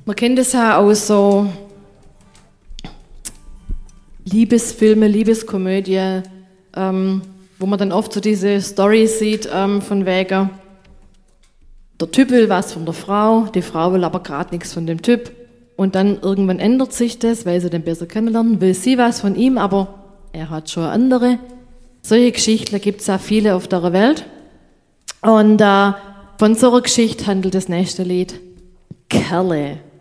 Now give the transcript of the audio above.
Man kennt es ja aus so Liebesfilme, Liebeskomödie, wo man dann oft so diese Story sieht von wegen, der Typ will was von der Frau, die Frau will aber gerade nichts von dem Typ. Und dann irgendwann ändert sich das, weil sie den besser kennenlernen, will sie was von ihm, aber er hat schon andere. Solche Geschichten gibt es ja viele auf der Welt. Und von so einer Geschichte handelt das nächste Lied. Kerle.